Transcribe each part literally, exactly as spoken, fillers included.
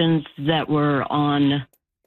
questions that were on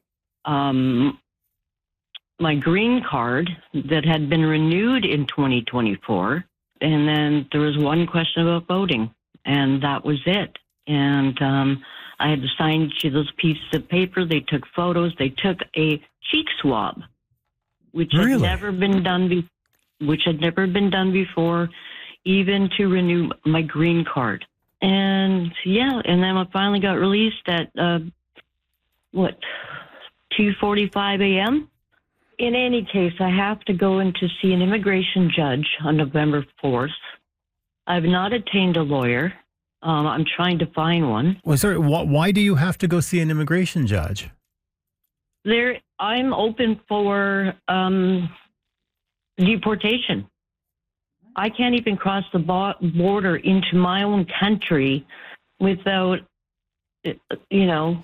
um, my green card that had been renewed in twenty twenty-four. And then there was one question about voting, and that was it. And um, I had to sign each of those pieces of paper. They took photos. They took a cheek swab, which Really? had never been done be- which had never been done before, even to renew my green card. And yeah, and then I finally got released at uh, what two forty-five a.m. In any case, I have to go in to see an immigration judge on November fourth. I've not attained a lawyer. Um, I'm trying to find one. Well, sorry, wh- why do you have to go see an immigration judge? There, I'm open for um, deportation. I can't even cross the bo- border into my own country without, you know,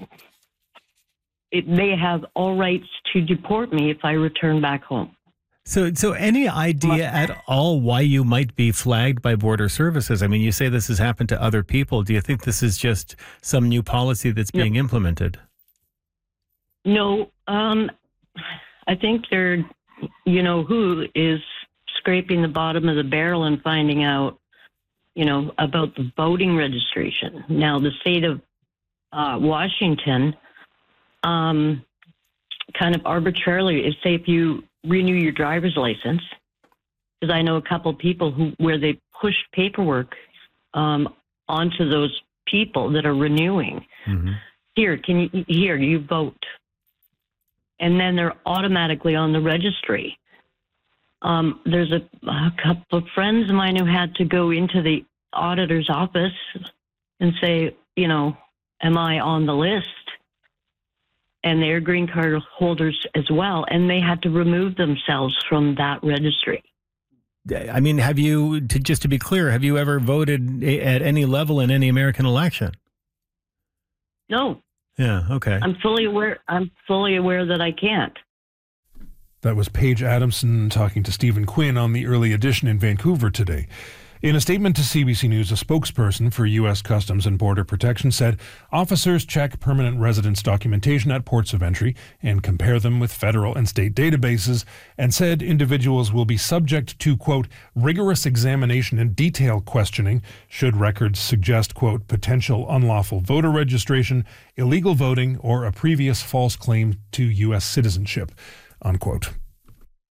it, they have all rights to deport me if I return back home. So, so any idea at all why you might be flagged by Border Services? I mean, you say this has happened to other people. Do you think this is just some new policy that's being no. implemented? No, um, I think they're, you know, who is scraping the bottom of the barrel and finding out, you know, about the voting registration. Now, the state of uh, Washington, um, kind of arbitrarily, is say if you renew your driver's license, because I know a couple of people who where they pushed paperwork um, onto those people that are renewing. Mm-hmm. Here, can you here you vote, and then they're automatically on the registry. Um, there's a, a couple of friends of mine who had to go into the auditor's office and say, you know, am I on the list? And they're green card holders as well, and they had to remove themselves from that registry. I mean, have you, to, just to be clear, have you ever voted at any level in any American election? No. Yeah, okay. I'm fully aware, I'm fully aware that I can't. That was Paige Adamson talking to Stephen Quinn on the Early Edition in Vancouver today. In a statement to C B C News, a spokesperson for U S Customs and Border Protection said officers check permanent residence documentation at ports of entry and compare them with federal and state databases, and said individuals will be subject to, quote, rigorous examination and detailed questioning should records suggest, quote, potential unlawful voter registration, illegal voting, or a previous false claim to U S citizenship, unquote.